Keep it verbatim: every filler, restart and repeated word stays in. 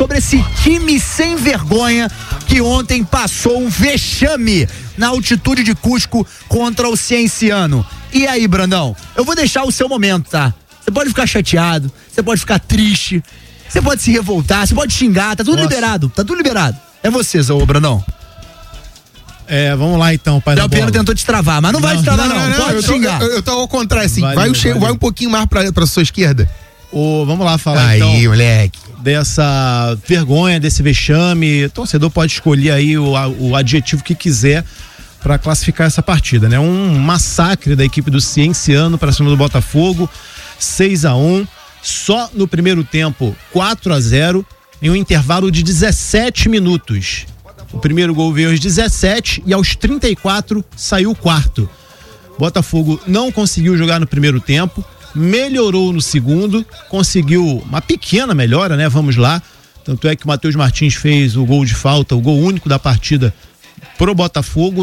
sobre esse time sem vergonha que ontem passou um vexame na altitude de Cusco contra o Cienciano. E aí, Brandão? Eu vou deixar o seu momento, tá? Você pode ficar chateado, você pode ficar triste, você pode se revoltar, você pode xingar, tá tudo Nossa. liberado, tá tudo liberado. É você, Zô, Brandão. É, vamos lá então, pai da bola. O Piano tentou te travar, mas não, não vai te travar não, não, não, não pode eu xingar. Tô, eu, eu tô ao contrário, assim, valeu, vai, um che- vai um pouquinho mais pra, pra sua esquerda. Ô, vamos lá falar aí, então moleque. dessa vergonha, desse vexame. O torcedor pode escolher aí o, o adjetivo que quiser para classificar essa partida, né? Um massacre da equipe do Cienciano para cima do Botafogo, seis a um, só no primeiro tempo quatro a zero, em um intervalo de dezessete minutos. O primeiro gol veio aos dezessete e aos trinta e quatro saiu o quarto. Botafogo não conseguiu jogar no primeiro tempo, melhorou no segundo, conseguiu uma pequena melhora, né? Vamos lá. Tanto é que o Matheus Martins fez o gol de falta, o gol único da partida pro Botafogo.